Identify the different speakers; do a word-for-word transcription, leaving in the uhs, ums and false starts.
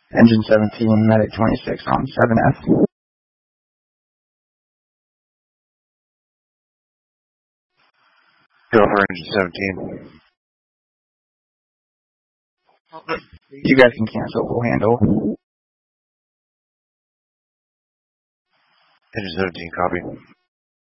Speaker 1: Engine seventeen, Medic twenty-six on seven F.
Speaker 2: Go for engine seventeen.
Speaker 1: You guys can cancel, we'll handle.
Speaker 2: Engine seventeen, copy.